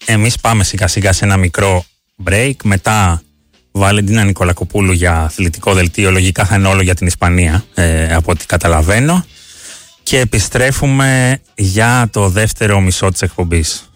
Εμείς πάμε σιγά σιγά σε ένα μικρό break. Μετά Βαλεντίνα Νικολακοπούλου για αθλητικό δελτίο. Λογικά θα είναι όλο για την Ισπανία, από ό,τι καταλαβαίνω. Και επιστρέφουμε για το δεύτερο μισό της εκπομπής.